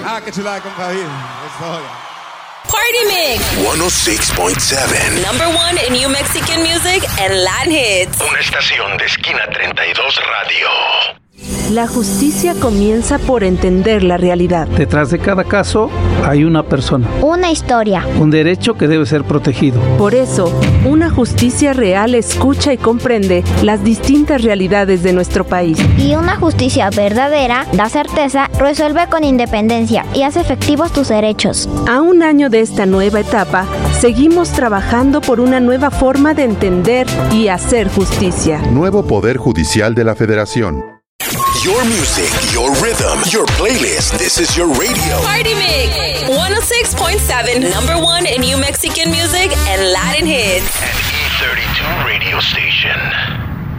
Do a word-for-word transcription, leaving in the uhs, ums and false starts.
Ah, qué chulada, compadre. Eso. Party Mix ciento seis punto siete. Number one in New Mexican music and Latin hits. Una estación de Esquina treinta y dos Radio. La justicia comienza por entender la realidad. Detrás de cada caso hay una persona. Una historia. Un derecho que debe ser protegido. Por eso, una justicia real escucha y comprende las distintas realidades de nuestro país. Y una justicia verdadera da certeza, resuelve con independencia y hace efectivos tus derechos. A un año de esta nueva etapa, seguimos trabajando por una nueva forma de entender y hacer justicia. Nuevo Poder Judicial de la Federación. Your music, your rhythm, your playlist. This is your radio. Party Mix one oh six point seven. Number one in New Mexican music and Latin hits. An E thirty-two radio station.